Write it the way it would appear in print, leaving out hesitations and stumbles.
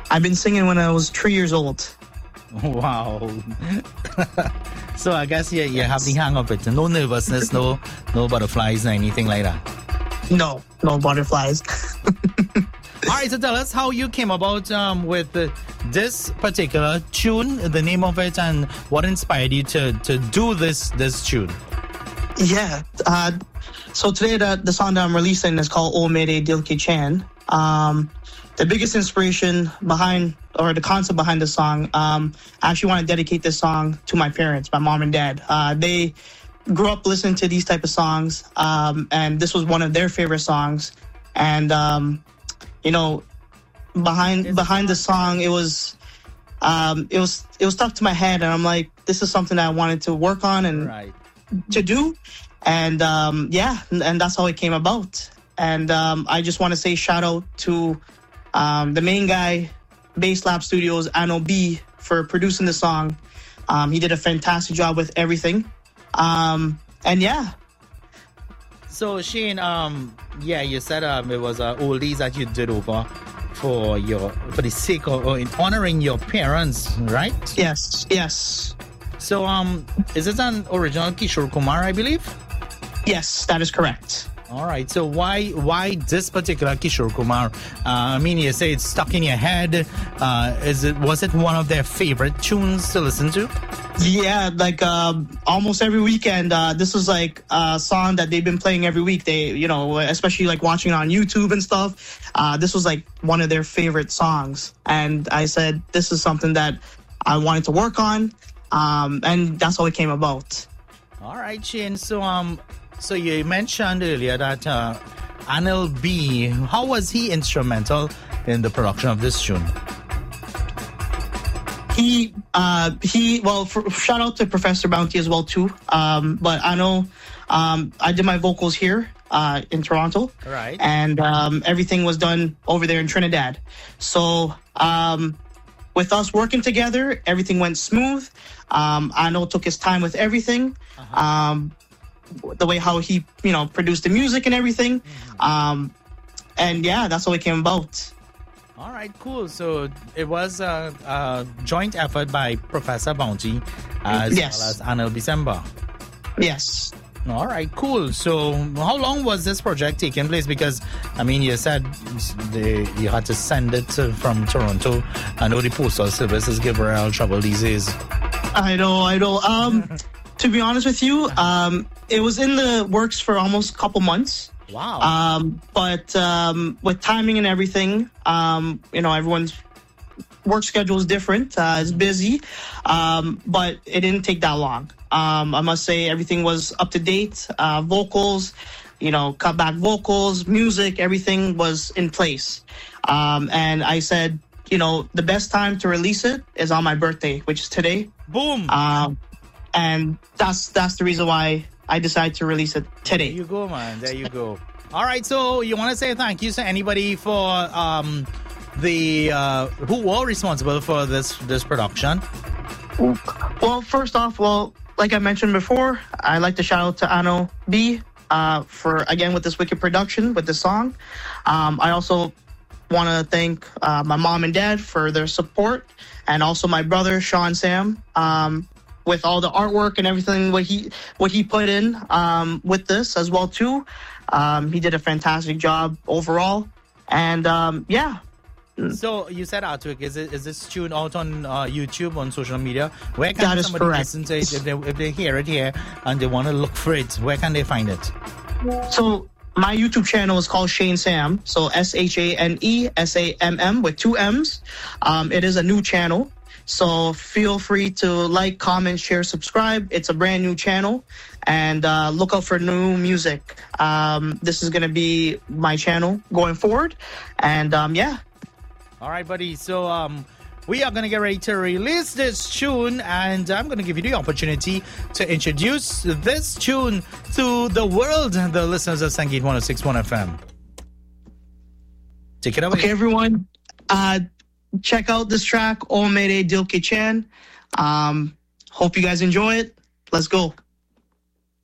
I've been singing when I was 3 years old. Wow. So I guess you have the hang of it. No nervousness, no butterflies or anything like that. No butterflies. All right, so tell us how you came about with this particular tune, the name of it, and what inspired you to do this tune. Yeah. So today the song that I'm releasing is called O Mere Dil Ke Chain. The biggest inspiration behind, or the concept behind the song, I actually want to dedicate this song to my parents, my mom and dad. They grew up listening to these type of songs, and this was one of their favorite songs. And behind the song, it was stuck to my head, and I'm like, this is something that I wanted to work on and to do, and and that's how it came about. And I just want to say shout out to the main guy, Bass Lab Studios, Ano B, for producing the song. He did a fantastic job with everything. So Shane, you said it was oldies that you did over for the sake of in honoring your parents, right? Yes. So is it an original Kishore Kumar, I believe? Yes, that is correct. All right. So why this particular Kishore Kumar? I mean, you say it's stuck in your head. Was it one of their favorite tunes to listen to? Yeah, like almost every weekend. This was like a song that they've been playing every week. They, especially like watching it on YouTube and stuff. This was like one of their favorite songs, and I said this is something that I wanted to work on, and that's how it came about. All right, Shane. So you mentioned earlier that Anil B, how was he instrumental in the production of this tune? Shout out to Professor Bounty as well too. But I know I did my vocals here in Toronto, right? And everything was done over there in Trinidad. So with us working together, everything went smooth. I know took his time with everything. The way how he, produced the music and everything. That's how it came about. All right, cool. So it was a joint effort by Professor Bounty as well as Anil Bisemba. Yes. All right, cool. So how long was this project taking place? Because, I mean, you said you had to send it from Toronto. I know the postal services give real trouble these days. I know. To be honest with you, it was in the works for almost a couple months. Wow. But with timing and everything, everyone's work schedule is different. It's busy, but it didn't take that long. I must say everything was up to date. Vocals, cutback vocals, music, everything was in place. And I said, the best time to release it is on my birthday, which is today. Boom. And that's the reason why I decided to release it today. There you go, man. There you go. All right. So you want to say thank you to anybody for who were responsible for this production? Well, first off, like I mentioned before, I'd like to shout out to Ano B for again with this wicked production with the song. I also want to thank my mom and dad for their support, and also my brother Sean Sam. With all the artwork and everything, what he put in with this as well too. He did a fantastic job overall, and So you said artwork. Is this tune out on YouTube, on social media? Where can that somebody correct. listen to it if they hear it here and they want to look for it? Where can they find it? So my YouTube channel is called Shane Sam. So ShaneSamm with 2 M's. It is a new channel. So feel free to like, comment, share, subscribe. It's a brand new channel, and look out for new music. This is going to be my channel going forward, and All right, buddy. So we are going to get ready to release this tune, and I'm going to give you the opportunity to introduce this tune to the world, the listeners of Sangeet 106.1 FM. Take it away. Okay, everyone. Check out this track, O Mere Dil Ke Chain. Hope you guys enjoy it. Let's go.